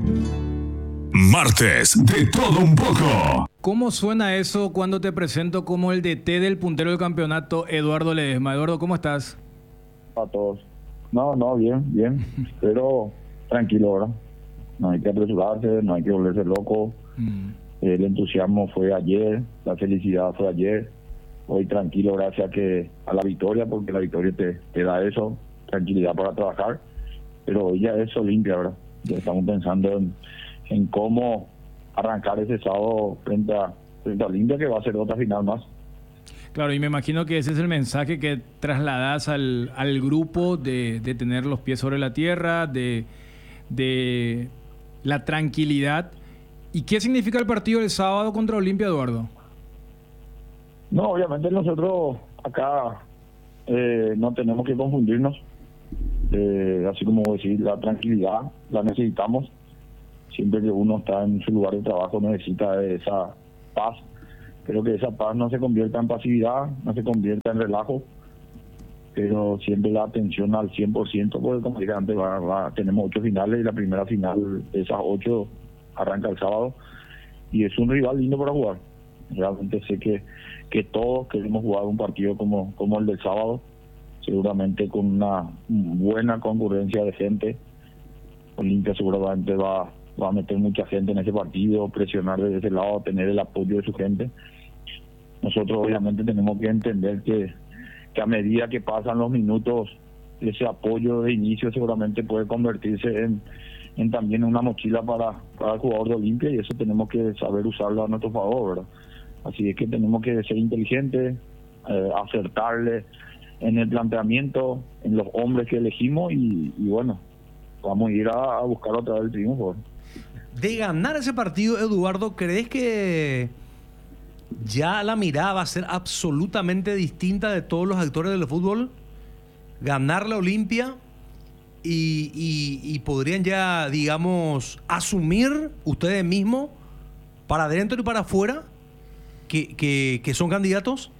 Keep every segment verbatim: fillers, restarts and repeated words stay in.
Martes de todo un poco. ¿Cómo suena eso cuando te presento como el D T del puntero del campeonato, Eduardo Ledesma? Eduardo, ¿cómo estás? A todos. No, no, bien, bien. Pero tranquilo, ¿verdad? No hay que apresurarse, no hay que volverse loco. Mm. El entusiasmo fue ayer, la felicidad fue ayer. Hoy tranquilo gracias a, que, a la victoria, porque la victoria te, te da eso, tranquilidad para trabajar. Pero hoy ya es Olimpia, ¿verdad? Ya estamos pensando en, en cómo arrancar ese sábado frente a, frente a Olimpia, que va a ser otra final más. Claro, y me imagino que ese es el mensaje que trasladás al, al grupo de, de tener los pies sobre la tierra, de, de la tranquilidad. ¿Y qué significa el partido del sábado contra Olimpia, Eduardo? No, obviamente nosotros acá eh, no tenemos que confundirnos. Eh, así como decir, la tranquilidad la necesitamos. Siempre que uno está en su lugar de trabajo necesita esa paz. Creo que esa paz no se convierta en pasividad, no se convierta en relajo, pero siempre la atención al cien por ciento, porque como dije antes, va, va, tenemos ocho finales y la primera final de esas ocho arranca el sábado y es un rival lindo para jugar. Realmente sé que, que todos queremos jugar un partido como, como el del sábado, seguramente con una buena concurrencia de gente. Olimpia seguramente va, va a meter mucha gente en ese partido, presionar desde ese lado, tener el apoyo de su gente. Nosotros obviamente tenemos que entender que, que a medida que pasan los minutos, ese apoyo de inicio seguramente puede convertirse en, en también una mochila para, para el jugador de Olimpia, y eso tenemos que saber usarlo a nuestro favor, ¿verdad? Así es que tenemos que ser inteligentes, eh, acertarle en el planteamiento, en los hombres que elegimos y, y bueno, vamos a ir a, a buscar otra vez el triunfo. De ganar ese partido, Eduardo, ¿crees que ya la mirada va a ser absolutamente distinta de todos los actores del fútbol? Ganar la Olimpia y, y, y podrían ya, digamos, asumir ustedes mismos para adentro y para afuera que, que, que son candidatos.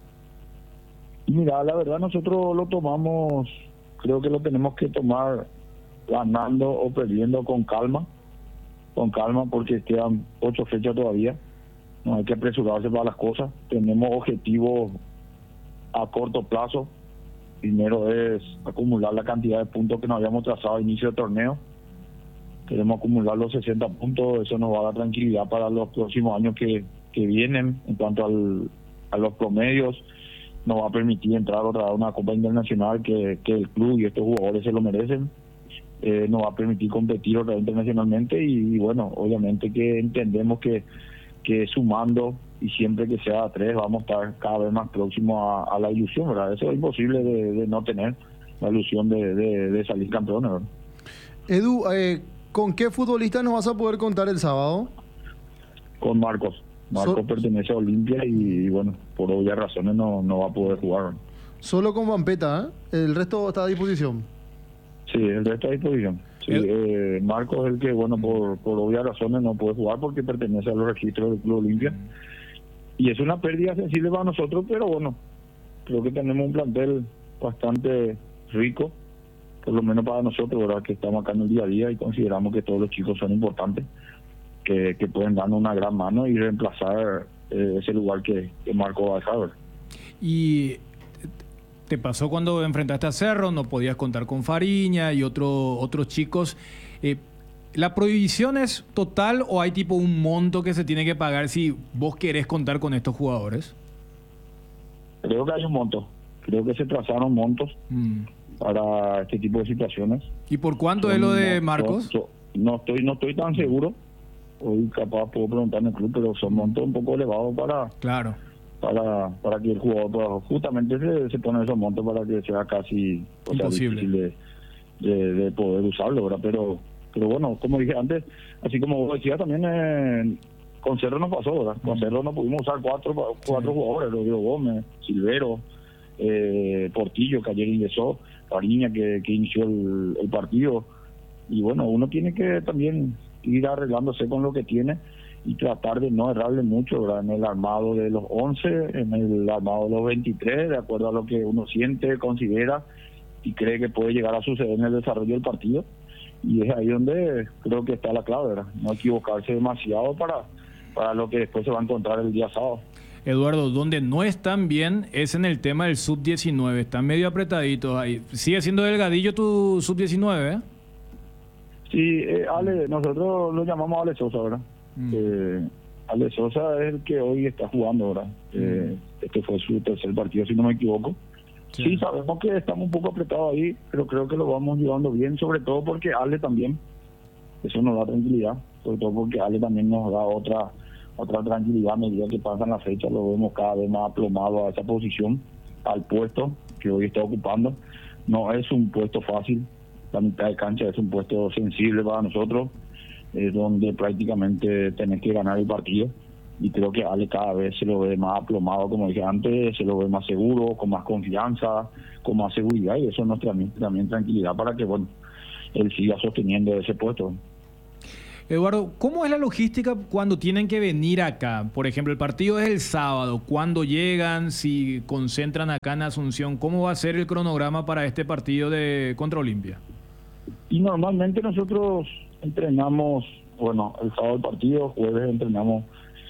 Mira, la verdad nosotros lo tomamos, creo que lo tenemos que tomar ganando o perdiendo con calma, con calma porque quedan ocho fechas todavía, no hay que apresurarse para las cosas, tenemos objetivos a corto plazo. Primero es acumular la cantidad de puntos que nos habíamos trazado a inicio del torneo, queremos acumular los sesenta puntos, eso nos va a dar tranquilidad para los próximos años que, que vienen en cuanto al, a los promedios. Nos va a permitir entrar otra vez a una Copa Internacional que, que el club y estos jugadores se lo merecen. Eh, nos va a permitir competir otra vez internacionalmente y, y bueno, obviamente que entendemos que, que sumando y siempre que sea a tres vamos a estar cada vez más próximos a, a la ilusión, ¿verdad? Eso es imposible de, de no tener la ilusión de, de, de salir campeones, ¿verdad? Edu, eh, ¿con qué futbolista nos vas a poder contar el sábado? Con Marcos. Marcos so, pertenece a Olimpia y, y bueno, por obvias razones no, no va a poder jugar. Solo con Vampeta, ¿eh? El resto está a disposición. Sí, el resto a disposición. Sí, eh, Marcos es el que, bueno, por, por obvias razones no puede jugar porque pertenece a los registros del Club Olimpia. Y es una pérdida sensible para nosotros, pero bueno, creo que tenemos un plantel bastante rico, por lo menos para nosotros, ¿verdad? Que estamos acá en el día a día y consideramos que todos los chicos son importantes. Que, que pueden darnos una gran mano y reemplazar eh, ese lugar que, que Marco va a dejar. ¿Y te pasó cuando enfrentaste a Cerro? No podías contar con Fariña y otro, otros chicos. Eh, ¿La prohibición es total o hay tipo un monto que se tiene que pagar si vos querés contar con estos jugadores? Creo que hay un monto. Creo que se trazaron montos mm. para este tipo de situaciones. ¿Y por cuánto son, es lo de Marcos? Son, son, no estoy no estoy tan seguro. Hoy capaz puedo preguntar en el club, pero son montos un poco elevados para claro para para que el jugador pues, justamente se, se pone esos montos para que sea casi o sea, difícil de, de, de poder usarlo, ¿verdad? Pero pero bueno, como dije antes, así como vos decías también eh, con Cerro nos pasó, ¿verdad? Con Cerro no pudimos usar cuatro cuatro sí. jugadores, Rodrigo Gómez, Silvero, eh, Portillo que ayer ingresó, Fariña que, que inició el, el partido, y bueno, uno tiene que también ir arreglándose con lo que tiene y tratar de no errarle mucho, ¿verdad? En el armado de los once, en el armado de los veintitrés, de acuerdo a lo que uno siente, considera y cree que puede llegar a suceder en el desarrollo del partido. y es ahí donde creo que está la clave, ¿verdad? No equivocarse demasiado para, para lo que después se va a encontrar el día sábado. Eduardo, donde no están bien es en el tema del sub diecinueve. Están medio apretaditos ahí. ¿Sigue siendo delgadillo tu sub diecinueve? ¿eh? Sí, eh, Ale, nosotros lo llamamos Ale Sosa, ¿verdad? Mm. Eh, Ale Sosa es el que hoy está jugando, ¿verdad? Mm. Eh, este fue su tercer partido, si no me equivoco. Sí. sí, sabemos que estamos un poco apretados ahí, pero creo que lo vamos llevando bien, sobre todo porque Ale también, eso nos da tranquilidad, sobre todo porque Ale también nos da otra otra tranquilidad a medida que pasan las fechas, lo vemos cada vez más aplomado a esa posición, al puesto que hoy está ocupando. No es un puesto fácil, la mitad de cancha es un puesto sensible para nosotros, es donde prácticamente tenés que ganar el partido, y creo que Ale cada vez se lo ve más aplomado, como dije antes, se lo ve más seguro, con más confianza, con más seguridad, y eso nos transmite también tranquilidad para que, bueno, él siga sosteniendo ese puesto. Eduardo, ¿cómo es la logística cuando tienen que venir acá? Por ejemplo, el partido es el sábado. ¿Cuándo llegan? Si concentran acá en Asunción, ¿cómo va a ser el cronograma para este partido de contra Olimpia? Y normalmente nosotros entrenamos, bueno, el sábado el partido, jueves entrenamos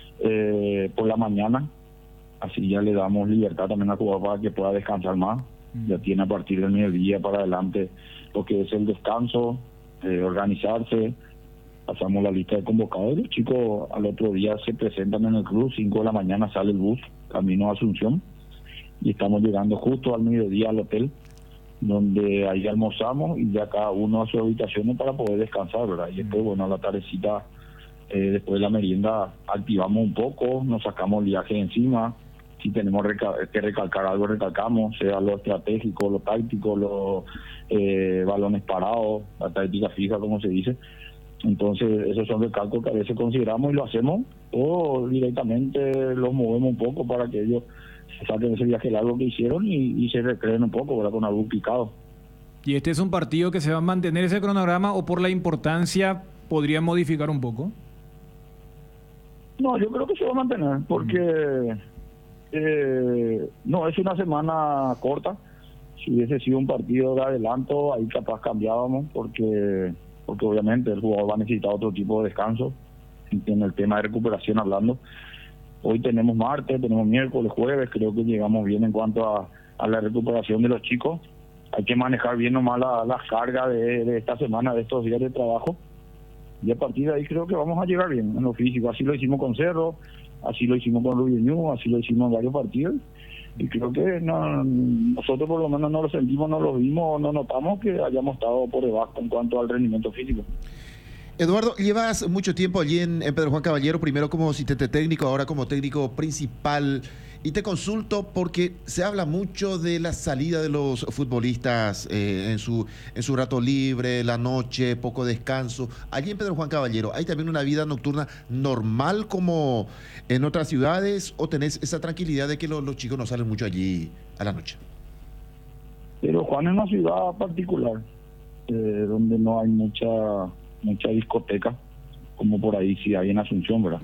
eh, por la mañana. Así ya le damos libertad también al jugador para que pueda descansar más. Mm. Ya tiene a partir del mediodía para adelante lo que es el descanso, eh, organizarse. Pasamos la lista de convocados. Los chicos al otro día se presentan en el club, cinco de la mañana sale el bus, camino a Asunción, y estamos llegando justo al mediodía al hotel, donde ahí almorzamos y ya cada uno a sus habitaciones para poder descansar, ¿verdad? Y después, bueno, a la tardecita, eh, después de la merienda, activamos un poco, nos sacamos el viaje encima. Si tenemos reca- que recalcar algo, recalcamos, sea lo estratégico, lo táctico, los eh, balones parados, la táctica fija, como se dice. Entonces, esos son recalcos que a veces consideramos y lo hacemos, o directamente los movemos un poco para que ellos se saquen ese viaje largo que hicieron y, y se recreen un poco, ¿verdad? Con algún picado. ¿Y este es un partido que se va a mantener ese cronograma o por la importancia podría modificar un poco? No, yo creo que se va a mantener porque eh, no es una semana corta. Si hubiese sido un partido de adelanto, ahí capaz cambiábamos porque... porque obviamente el jugador va a necesitar otro tipo de descanso, en el tema de recuperación hablando. Hoy tenemos martes, tenemos miércoles, jueves, creo que llegamos bien en cuanto a, a la recuperación de los chicos. Hay que manejar bien nomás las la cargas de, de esta semana, de estos días de trabajo, y a partir de ahí creo que vamos a llegar bien en lo físico. Así lo hicimos con Cerro, así lo hicimos con Rubio Ñu, así lo hicimos en varios partidos, y creo que no, nosotros por lo menos no lo sentimos, no lo vimos, no notamos que hayamos estado por debajo en cuanto al rendimiento físico. Eduardo, llevas mucho tiempo allí en, en Pedro Juan Caballero, primero como asistente técnico, ahora como técnico principal, y te consulto porque se habla mucho de la salida de los futbolistas eh, en su en su rato libre, la noche, poco descanso. Allí en Pedro Juan Caballero, ¿hay también una vida nocturna normal como en otras ciudades o tenés esa tranquilidad de que los, los chicos no salen mucho allí a la noche? Pero Juan es una ciudad particular, eh, donde no hay mucha mucha discoteca, como por ahí sí hay en Asunción, ¿verdad?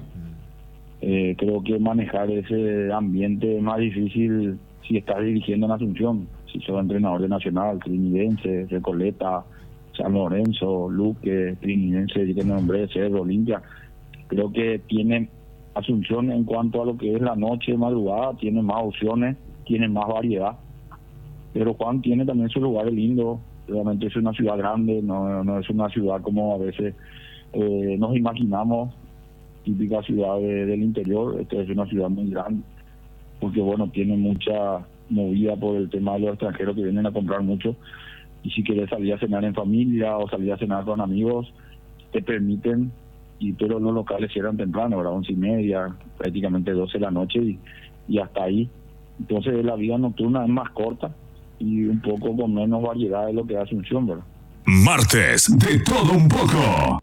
Eh, creo que manejar ese ambiente es más difícil si estás dirigiendo en Asunción, si sos entrenador de Nacional, Trinidense, Recoleta, San Lorenzo, Luque, Trinidense, que nombré, Cerro, Olimpia. Creo que tiene Asunción en cuanto a lo que es la noche, madrugada, tiene más opciones, tiene más variedad. Pero Juan tiene también sus lugares lindos. Realmente es una ciudad grande, no, no es una ciudad como a veces eh, nos imaginamos, típica ciudad de, del interior. Esta es una ciudad muy grande, porque bueno, tiene mucha movida por el tema de los extranjeros que vienen a comprar mucho, y si quieres salir a cenar en familia o salir a cenar con amigos, te permiten, y pero los locales cierran temprano, ¿verdad? once y media, prácticamente doce de la noche, y, y hasta ahí. Entonces la vida nocturna es más corta y un poco con menos variedad de lo que es Asunción, ¿verdad? Martes de todo un poco.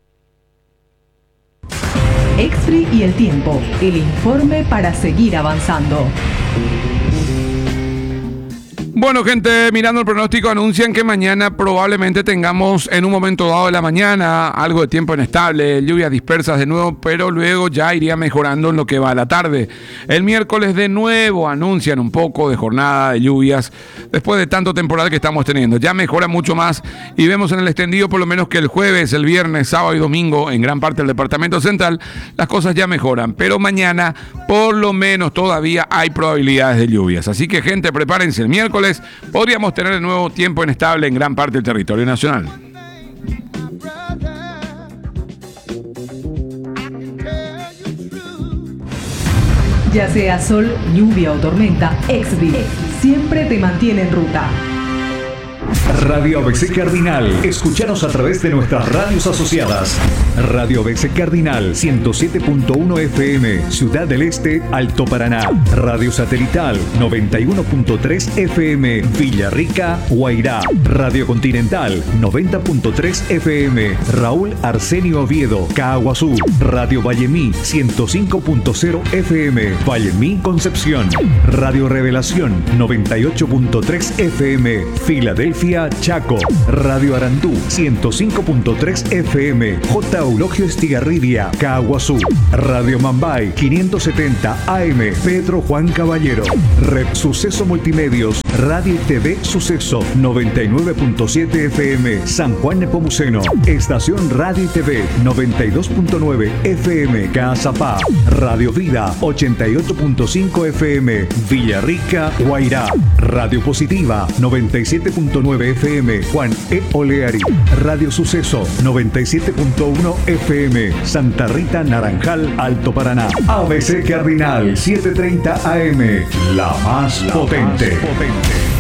Exfree y el tiempo, el informe para seguir avanzando. Bueno, gente, mirando el pronóstico, anuncian que mañana probablemente tengamos en un momento dado de la mañana algo de tiempo inestable, lluvias dispersas de nuevo, pero luego ya iría mejorando en lo que va a la tarde. El miércoles de nuevo anuncian un poco de jornada de lluvias después de tanto temporal que estamos teniendo. Ya mejora mucho más y vemos en el extendido por lo menos que el jueves, el viernes, sábado y domingo en gran parte del departamento central las cosas ya mejoran, pero mañana por lo menos todavía hay probabilidades de lluvias. Así que, gente, prepárense, el miércoles podríamos tener de nuevo tiempo inestable en gran parte del territorio nacional. Ya sea sol, lluvia o tormenta, Exvi siempre te mantiene en ruta. Radio A B C Cardinal. Escúchanos a través de nuestras radios asociadas. Radio A B C Cardinal ciento siete punto uno F M, Ciudad del Este, Alto Paraná. Radio Satelital noventa y uno punto tres F M, Villarrica, Guairá. Radio Continental noventa punto tres F M, Raúl Arsenio Oviedo, Caaguazú. Radio Vallemí ciento cinco punto cero F M, Vallemí, Concepción. Radio Revelación noventa y ocho punto tres F M, Filadelfia, Chaco. Radio Arandú ciento cinco punto tres F M, J. Eulogio Estigarribia, Caaguazú. Radio Mambay quinientos setenta A M, Pedro Juan Caballero. Red Suceso Multimedios, Radio y T V Suceso noventa y nueve punto siete F M, San Juan Nepomuceno. Estación Radio y T V noventa y dos punto nueve F M, Caazapá. Radio Vida ochenta y ocho punto cinco F M, Villarrica, Guairá. Radio Positiva noventa y siete punto nueve F M, Juan E. Oleari. Radio Suceso noventa y siete punto uno F M, Santa Rita, Naranjal, Alto Paraná. A B C Cardinal setecientos treinta A M, la más La potente. más potente.